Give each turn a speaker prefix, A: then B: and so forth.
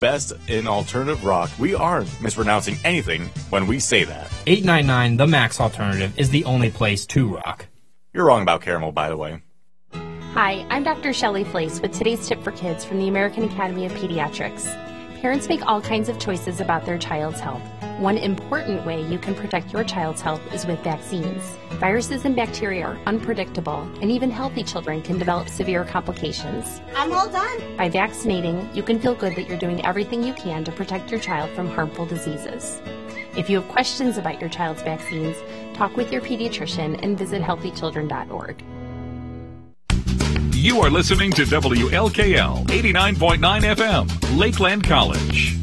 A: best in alternative rock. We aren't mispronouncing anything when we say that.
B: 899 The Max Alternative is the only place to rock.
A: You're wrong about caramel, by the way.
C: Hi, I'm Dr. Shelley Flace with today's tip for kids from the American Academy of Pediatrics. Parents make all kinds of choices about their child's health. One important way you can protect your child's health is with vaccines. Viruses and bacteria are unpredictable, and even healthy children can develop severe complications.
D: I'm all done.
C: By vaccinating, you can feel good that you're doing everything you can to protect your child from harmful diseases. If you have questions about your child's vaccines, talk with your pediatrician and visit healthychildren.org.
E: You are listening to WLKL 89.9 FM, Lakeland College.